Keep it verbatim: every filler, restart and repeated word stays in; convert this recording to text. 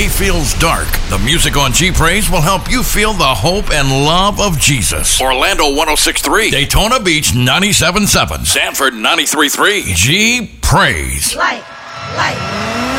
day feels dark, the music on G Praise will help you feel the hope and love of Jesus. Orlando one oh six point three, Daytona Beach ninety-seven point seven, Sanford ninety-three point three. G Praise. Light, light.